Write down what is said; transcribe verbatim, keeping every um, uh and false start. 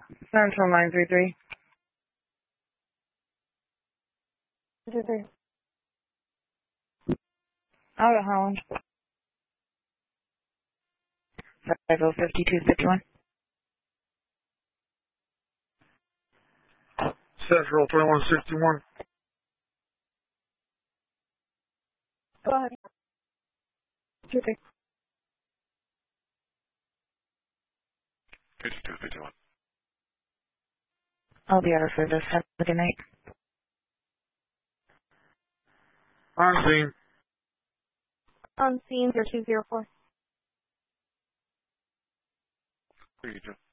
Central nine three three. Two three. Out at Holland. five oh fifty-two fifty-one. Central twenty-one sixty-one. Go ahead. Two three. fifty-two fifty-one. I'll be out of service. Have a good night. On scene. On scene zero two zero four. Three two.